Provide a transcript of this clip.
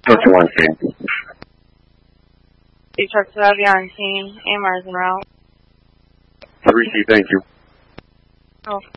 21 team. You trucks to have you on team. AMR's en route. 3C, thank you. Oh.